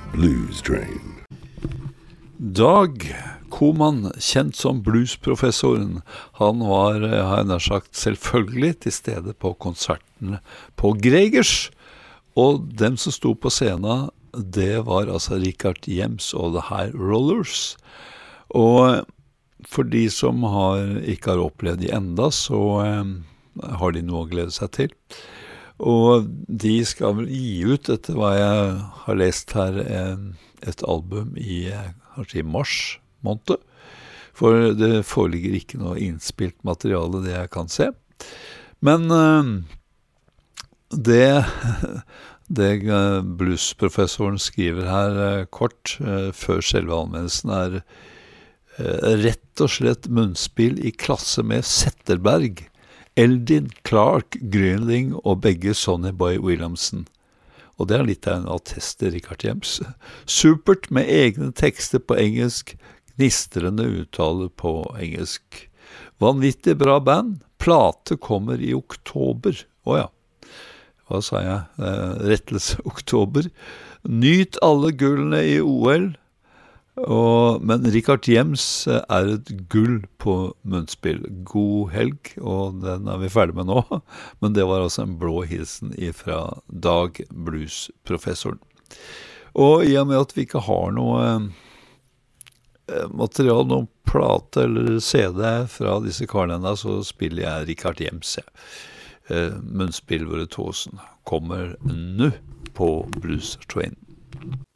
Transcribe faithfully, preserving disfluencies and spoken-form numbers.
Blues Train. Dag Koman, kjent som bluesprofessoren, han var, har jeg nær sagt, selvfølgelig til stede på konserten på Gregers. Og dem som sto på scenen, det var altså Richard Jems og The High Rollers. Og for de som har, ikke har opplevd de enda, så eh, har de noe å glede seg til. Og de skal vel gi ut, etter hva jeg har lest her, en, et album i, kanskje i mars måned. For det foreligger ikke noe innspilt materiale, det jeg kan se. Men eh, det, det bluesprofessoren skriver her eh, kort, eh, før selve anmeldelsen, er eh, rett og slett munnspill i klasse med Zetterberg, Eldin, Clark, Grönling og begge Sonny Boy Williamson. Og det er litt av en attest til Richard Jems. Supert med egne tekster på engelsk, gnistrende uttale på engelsk. Vanvittig bra band. Plate kommer i oktober. Åja, hva sa jeg? Eh, rettelse oktober. Nyt alle gullene i O L. Og, men Richard Jems er et gull på munnspill. God helg, og den er vi ferdig med nå. Men det var altså en blå hilsen fra Dag Blues-professoren. Og i og med at vi ikke har noe eh, material, noen plate eller C D fra disse karene, så spiller jeg Richard Jems. Eh, munnspill Vore Tåsen kommer nå på Blues Train.